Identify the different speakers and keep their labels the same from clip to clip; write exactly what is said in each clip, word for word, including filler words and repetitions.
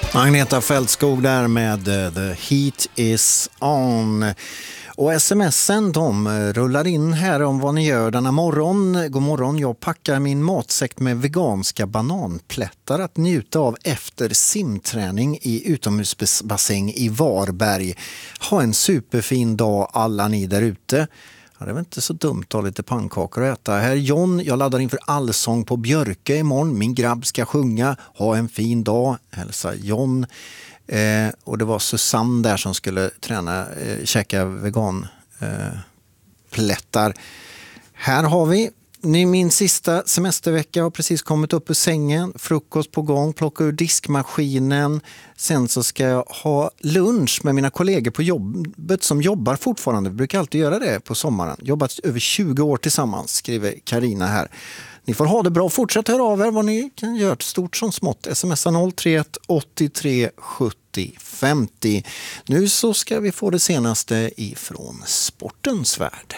Speaker 1: Agneta Fältskog där med The Heat is on. Och smsen de rullar in här om vad ni gör denna morgon. God morgon, jag packar min matsäck med veganska bananplättar att njuta av efter simträning i utomhusbassäng i Varberg. Ha en superfin dag alla ni där ute. Ja, det är väl inte så dumt att ha lite pannkakor att äta. Här John, jag laddar inför allsång på Björke imorgon. Min grabb ska sjunga. Ha en fin dag. Hälsa John. Eh, och det var Susanne där som skulle träna, eh, käka vegan eh, plättar. Här har vi. Ni, min sista semestervecka har precis kommit upp ur sängen. Frukost på gång, plocka ur diskmaskinen. Sen så ska jag ha lunch med mina kollegor på jobbet som jobbar fortfarande. Vi brukar alltid göra det på sommaren. Jobbat över tjugo år tillsammans, skriver Karina här. Ni får ha det bra. Fortsätt höra av er vad ni kan göra, stort som smått. Smsa noll tre ett åttiotre sjuttio femtio. Nu så ska vi få det senaste ifrån sportens värld.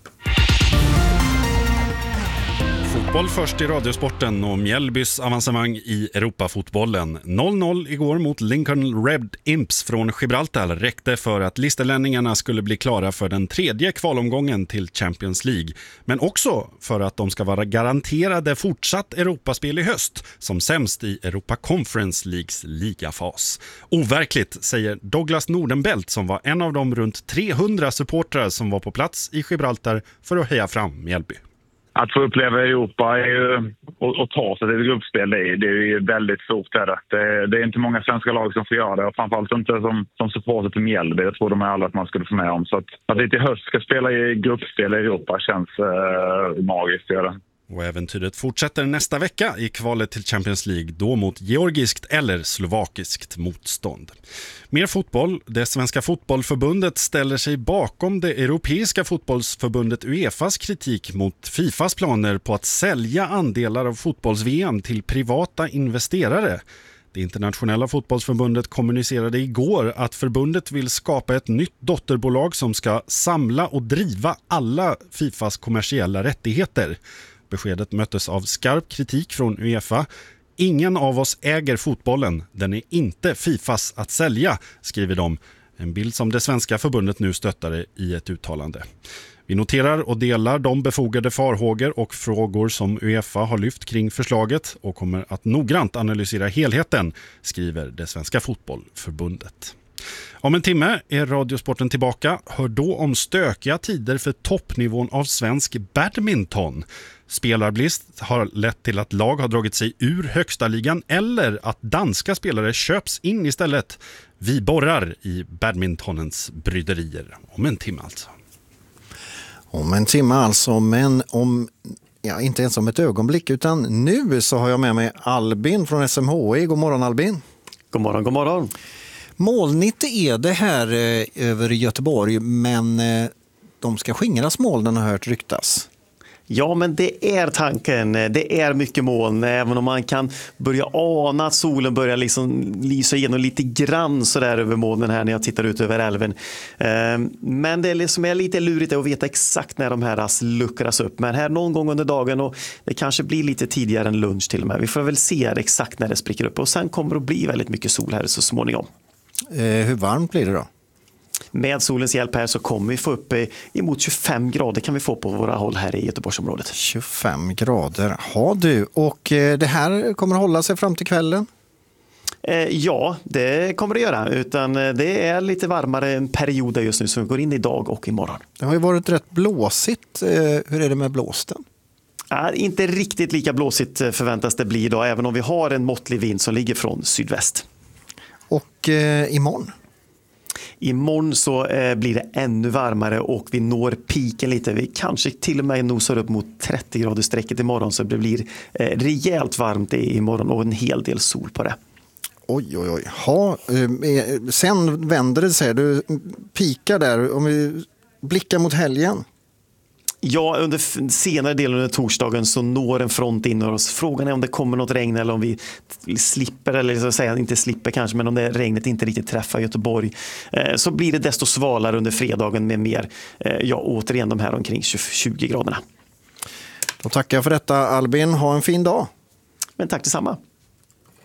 Speaker 2: Fotboll först i Radiosporten och Mjällbys avancemang i Europafotbollen. noll noll igår mot Lincoln Red Imps från Gibraltar räckte för att listerlänningarna skulle bli klara för den tredje kvalomgången till Champions League. Men också för att de ska vara garanterade fortsatt Europaspel i höst som sämst i Europa Conference Leagues ligafas. Overkligt, säger Douglas Nordenbelt som var en av de runt trehundra supportrar som var på plats i Gibraltar för att heja fram Mjällby.
Speaker 3: Att få uppleva Europa är ju, och, och ta sig till ett gruppspel, det är, det är ju väldigt stort. Här. Det, det är inte många svenska lag som får göra det. Och framförallt inte som, som supporter till Mjällby. Jag tror de är alla att man skulle få med om. Så att, att det till höst ska spela i gruppspel i Europa känns eh, magiskt. Gör det.
Speaker 2: Och äventyret fortsätter nästa vecka i kvalet till Champions League, då mot georgiskt eller slovakiskt motstånd. Mer fotboll. Det svenska fotbollförbundet ställer sig bakom det europeiska fotbollsförbundet UEFAs kritik mot FIFAs planer på att sälja andelar av fotbolls-V M till privata investerare. Det internationella fotbollsförbundet kommunicerade igår att förbundet vill skapa ett nytt dotterbolag som ska samla och driva alla FIFAs kommersiella rättigheter. Beskedet möttes av skarp kritik från UEFA. Ingen av oss äger fotbollen. Den är inte FIFAs att sälja, skriver de. En bild som det svenska förbundet nu stöttade i ett uttalande. Vi noterar och delar de befogade farhågor och frågor som UEFA har lyft kring förslaget och kommer att noggrant analysera helheten, skriver det svenska fotbollförbundet. Om en timme är Radiosporten tillbaka. Hör då om stökiga tider för toppnivån av svensk badminton. Spelarbrist har lett till att lag har dragit sig ur högsta ligan eller att danska spelare köps in istället. Vi borrar i badmintonens bryderier. Om en timme alltså.
Speaker 1: Om en timme alltså, men om, ja, inte ens om ett ögonblick utan nu så har jag med mig Albin från S M H I. God morgon Albin.
Speaker 4: God morgon, god morgon.
Speaker 1: Molnigt är det här eh, över Göteborg, men eh, de ska skingras molnen har hört ryktas.
Speaker 4: Ja, men det är tanken. Det är mycket moln, även om man kan börja ana att solen börjar liksom lysa igenom lite grann så där över molnen här när jag tittar ut över älven. Men det liksom är lite lurigt att veta exakt när de här luckras upp. Men här någon gång under dagen, och det kanske blir lite tidigare än lunch till och med. Vi får väl se exakt när det spricker upp, och sen kommer det att bli väldigt mycket sol här så småningom.
Speaker 1: Eh, hur varmt blir det då?
Speaker 4: Med solens hjälp här så kommer vi få upp emot tjugofem grader kan vi få på våra håll här i Göteborgsområdet.
Speaker 1: tjugofem grader har du. Och det här kommer att hålla sig fram till kvällen?
Speaker 4: Ja, det kommer det göra. Utan det är lite varmare en period just nu som vi går in idag och imorgon.
Speaker 1: Det har ju varit rätt blåsigt. Hur är det med blåsten?
Speaker 4: Ja, inte riktigt lika blåsigt förväntas det bli idag, även om vi har en måttlig vind som ligger från sydväst. Och
Speaker 1: eh, imorgon?
Speaker 4: Imorgon så eh, blir det ännu varmare och vi når piken lite. Vi kanske till och med nosar upp mot trettio grader sträcket imorgon, så det blir eh, rejält varmt imorgon och en hel del sol på det.
Speaker 1: Oj, oj, oj. Ha, eh, sen vänder det sig. Du pikar där. Om vi blickar mot helgen.
Speaker 4: Ja, under senare delen under torsdagen så når en front in oss. Frågan är om det kommer något regn eller om vi slipper, eller så att säga inte slipper kanske, men om det regnet inte riktigt träffar Göteborg, eh, så blir det desto svalare under fredagen med mer, eh, ja, återigen de här omkring tjugo graderna.
Speaker 1: Då tackar jag för detta Albin. Ha en fin dag.
Speaker 4: Men tack detsamma.